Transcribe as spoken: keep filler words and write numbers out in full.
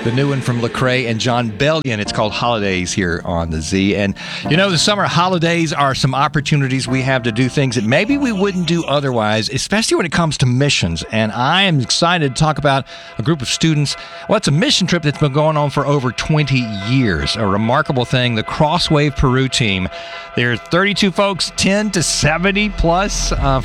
The new one from Lecrae and Jon Bellion. It's called Holidays here on the Z. And, you know, the summer holidays are some opportunities we have to do things that maybe we wouldn't do otherwise, especially when it comes to missions. And I am excited to talk about a group of students. Well, it's a mission trip that's been going on for over twenty years. A remarkable thing. The Crosswave Peru team. There are thirty-two folks, ten to seventy plus uh,